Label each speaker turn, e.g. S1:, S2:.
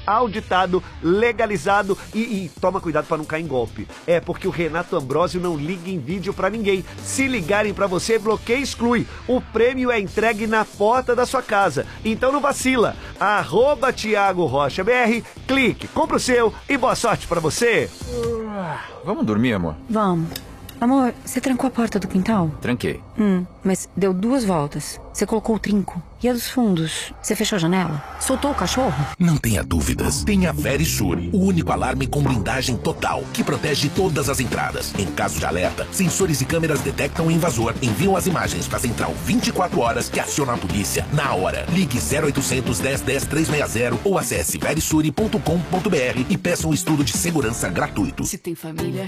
S1: auditado, legalizado e toma cuidado para não cair em golpe. É porque o Renato Ambrósio não liga em vídeo para ninguém. Se ligarem para você, bloqueia e exclui. O prêmio é entregue na porta da sua casa. Então não vacila. @Thiago Rocha BR, clique, compra o seu e boa sorte para você.
S2: Vamos dormir, amor?
S3: Vamos. Amor, você trancou a porta do quintal?
S2: Tranquei.
S3: Mas deu 2 voltas. Você colocou o trinco. E a dos fundos? Você fechou a janela? Soltou o cachorro?
S4: Não tenha dúvidas. Tenha Verisure, o único alarme com blindagem total, que protege todas as entradas. Em caso de alerta, sensores e câmeras detectam o invasor, enviam as imagens para a central 24 horas que aciona a polícia na hora. Ligue 0800 10 10 360 ou acesse verisure.com.br e peça um estudo de segurança gratuito.
S5: Se tem família...